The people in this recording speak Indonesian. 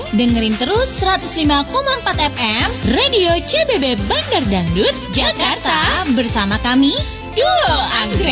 dengerin terus 105,4 FM Radio CBB Bandar Dangdut Jakarta bersama kami Duo Anggrek.